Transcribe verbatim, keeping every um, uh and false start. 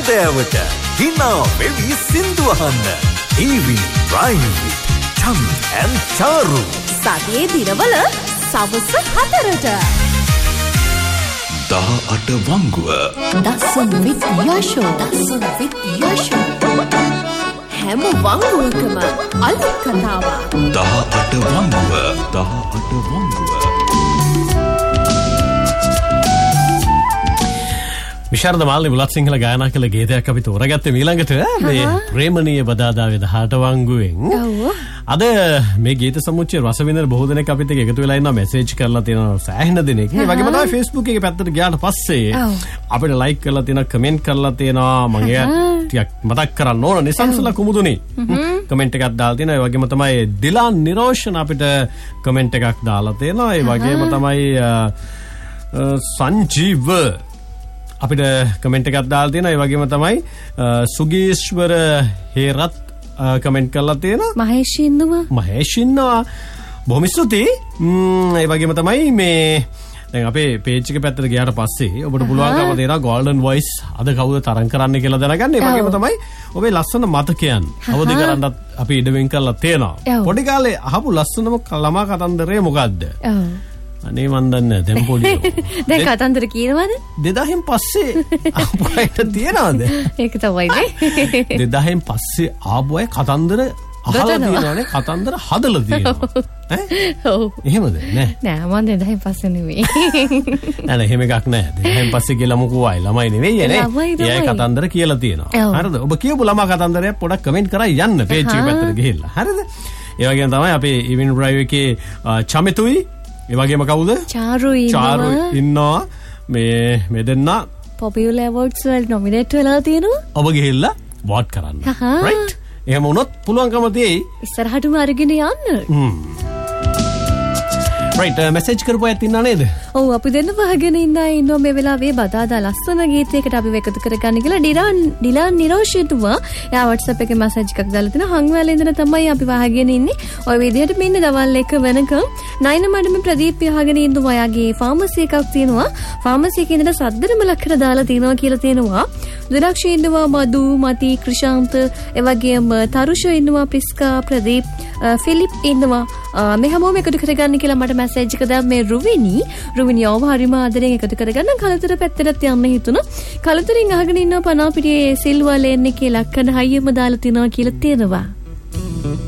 හැන්දෑවට හිනා වෙවි සින්දු අහන්න. Evening Prime with Chami and Charu. සතියේ දිනවල සවස් හතරට. දහ අට වංගුව. දසුන් with Yasho. Dasun with Yasho. හැම වංගුවකම අලුත් කතාවක්. දහ අට වංගුව. දහ අට වංගුව. විශාරද මාල්ලි බුලත් සිංහල ගායනා කළ ගීතයක් අපි තෝරගත්තේ ඊළඟට මේ ප්‍රේමණීය බදාදාවේ දහඅට වංගුවෙන්. අද මේ ගීත සමුච්චය රස විඳින බොහෝ දෙනෙක් අපිත් එක්ක එකතු වෙලා ඉන්නවා, මෙසේජ් කරලා තියෙනවා සෑහෙන දෙනෙක්. ඒ වගේම තමයි Facebook එකේ පැත්තට ගියාට පස්සේ අපිට ලයික් කරලා තියෙනවා, කමෙන්ට් කරලා තියෙනවා. මම ඒක ටිකක් මතක් කරන්න ඕන. නිසංසල කුමුදුනි කමෙන්ට් එකක් දාලා තියෙනවා. ඒ වගේම තමයි දිලාන් නිරෝෂන් අපිට කමෙන්ට් එකක් දාලා තියෙනවා. ඒ වගේම තමයි සංජීව අපිට කමෙන්ට් එකක් දාලා තියෙනවා. ඒ වගේම තමයි සුගීශ්වර හේරත් කමෙන්ට් කරලා තියෙනවා. මහේෂ් ඉන්නවා. මහේෂ් ඉන්නවා. බොහොම ස්තුතියි. ඒ වගේම තමයි මේ දැන් අපේ පේජ් එක පැත්තට ගියාට පස්සේ ඔබට පුළුවන්කම දෙනවා Golden Voice අද කවුද තරං කරන්නේ කියලා දැනගන්න. ඒ වගේම තමයි ඔබේ ලස්සන මතකයන් අවදි කරන්නත් අපි ඉඩවෙන් කරලා තියෙනවා. පොඩි කාලේ අහපු ලස්සනම ළමා කතන්දරය මොකද්ද? අනේ මන් දන්නේ දැන් පොඩි දැන් කතන්දර කියනවද? දෙදාහෙන් පස්සේ ආපු අයට තියනවද? ඒක තමයිනේ. දෙදාහෙන් පස්සේ ආපු අය කතන්දර අහලා තියෙනවනේ, කතන්දර හදලා තියෙනවා. ඈ? ඔව්. එහෙමද? නෑ. නෑ මන් දෙදාහෙන් පස්සේ නෙවෙයි. නෑ නෑ එහෙම එකක් නෑ. දෙදාහෙන් පස්සේ කියලා මොකෝ අය ළමයි නෙවෙයි නේ. ඒ අය කතන්දර කියලා තියෙනවා. හරිද? ඔබ කියපු ළමා කතන්දරය පොඩක් කමෙන්ට් කරා යන්න පේජ් එක පැත්තට ගිහිල්ලා. හරිද? ඒ වගේම තමයි අපේ ඉවින් ඩ්‍රයිව් එකේ චමිතුයි ඒ වගේම කවුද? චාරු ඉන්නවා. චාරු ඉන්නවා. මේ මේ දෙන්න පොපියුලර් අවෝඩ්ස් වලට නොමිනේට් වෙලා තියෙනවා. ඔබ ගිහිල්ලා වෝට් කරන්න. රයිට්? එහෙම වුණොත් පුළුවන්කම තියෙයි ඉස්සරහටම අරගෙන යන්න. හ්ම්. රයිට් මෙසේජ් කරපුවා ඉන්නා නේද? ඔව් අපි දෙන්න වහගෙන ඉන්නා ඉන්නවා මේ වෙලාවේ බදාදා ලස්සන ගීතයකට අපි එකතු කරගන්න කියලා ඩිලාන් ඩිලාන් නිරෝෂිතුමා එයා WhatsApp එකේ මැසේජ් එකක් දාලා තිනවා. හංගවැලේ ඉඳන් තමයි අපි වහගෙන ඉන්නේ. ඔය විදිහට මෙන්න දවල් එක වෙනකම් නයින මඩම ප්‍රදීප් වහගෙන ඉන්නවා. ඔයාගේ ෆාමසි එකක් තියෙනවා. ෆාමසි එකේ ඉඳලා සද්දරම ලක්ෂණ දාලා තිනවා කියලා තියෙනවා. දුරක්ෂ ඉන්නවා, මදු, මති, ක්‍රිෂාන්ත, ඒ වගේම තරුෂ ඉන්නවා, ප්‍රිස්කා, ප්‍රදීප්, ෆිලිප් ඉන්නවා. මේ හැමෝම එකතු කරගන්න කියලා මට මැසේජ් එක දාලා මේ රුවිනි රුවිනි ඔව හරිම ආදරෙන් එකතු කරගන්න කලතර පැත්තට යන්න හිතුණා. කලතරින් අහගෙන ඉන්නවා පනාපිටියේ සිල්වා ලේන් එකේ ලක්කන හයියම දාලා තිනවා කියලා තියෙනවා.